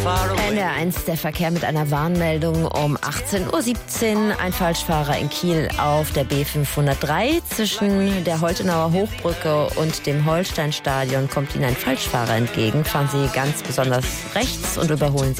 NDR1, der Verkehr mit einer Warnmeldung um 18:17 Uhr. Ein Falschfahrer in Kiel auf der B503. Zwischen der Holtenauer Hochbrücke und dem Holsteinstadion kommt Ihnen ein Falschfahrer entgegen. Fahren Sie ganz besonders rechts und überholen Sie